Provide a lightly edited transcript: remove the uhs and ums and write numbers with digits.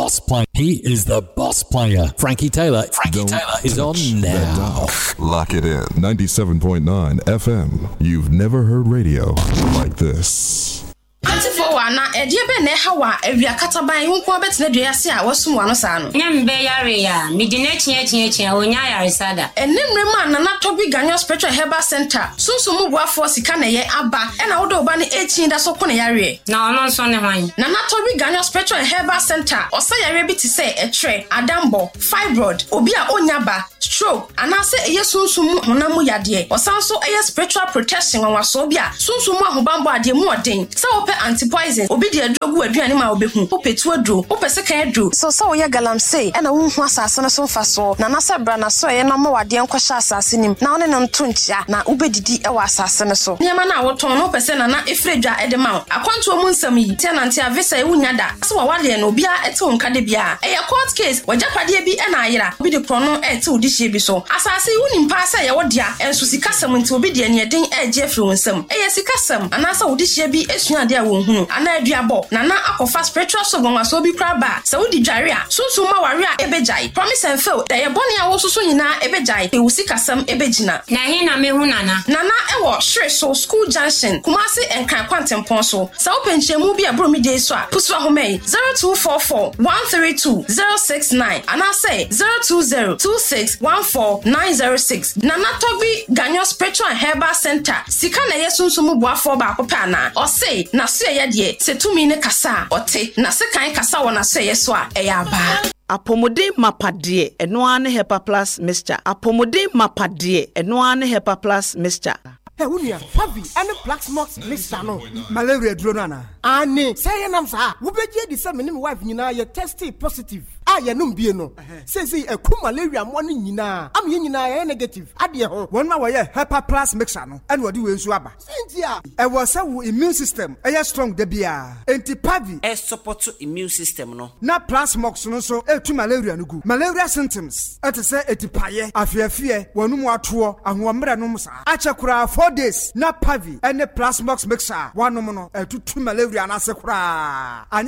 boss player. He is the boss player. Frankie Taylor. Frankie Taylor is on now. Lock it in. 97.9 FM. You've never heard radio like this. Na ediebe na hawa ewia kataban hunko betene duase a wasum wano sa no nyambe yare ya midine chie onya yare sada enimre ma na tobi ganyo spiritual herbal center sunsumu boafo sika na ye aba e na wodo ba ne echin da so ko na yare na ono so ne hwan na tobi ganyo spiritual herbal center osa yare bi ti se etre adambo fibroid obi a onyaba stroke anase eye sunsumu honamu yade osanso eye spiritual protection wanwaso bi a sunsumu ahobambo ade mu oden se ope antipoison obi de adogu aduane ma obehu opetu adro opese kan adro so ye galamsey e na wonhu asase no so mfaso na nasa bra na so ye na ma wade enkwahya asase nim na one no ntontia na ubedidi e wa asase no so nyema na woton no opese na efredwa edema akwanto mu nsam yi tenant avisa e wunya da so wale no bia ete onkade bia e court case wajapade bi e na ayira obi de prono ete odihye bi so asase wuni mpa se ye wodia enso sikasam nti obi de ne den eje firi wonsam e ye sikasam anasa odihye bi esua de a wonhunu ana aduabo na akofa spiritual so gonwaso bi kraba saudi dware a sunsun ma ware a ebejai promise and fail da ye boni a wo soso nyina ebejai e wusikasam ebegina na he na mehu nana ewo shre so school junction kumasi enkan kwantempon so sa openchemu bi abromi dey so a pusu ahomai 0244 132 069 ana say 020 2614906 nana tobi ganyo spiritual herbal center sika na ye sunsun mu boafo ba akopa na o say na so ye de setumi ne kasa ote na se kan kasa wona so ye so a eyaba Apomode mapade eno ane Hepa Plus mixture. Apomode mapade eno ane Hepa Plus mixture. Hey, unia, Fabi, and the Black Smokes mixture no. Malaria dronana. Ani, say nam sa. Ubeje di sa menim wife nyina ye tested positive. Ya num bie no. Say e ku malaria mo ni nyina. Am ye nyina ye negative. Ade ho. Won ma wo ye Hepa Plus mixture no. And wodi we nsu aba. Sentia. E was say wo immune system. E strong de bia. Enti Pavi e support immune system no. Na Plus Smoks no so e tu malaria no gu. Malaria symptoms. E te say etipaye, afiafie, wonum ato, ahomre no msa. Achekura 4 days. Na Pavi and the Plus Smoks mixer. One no e tu malaria na se kura.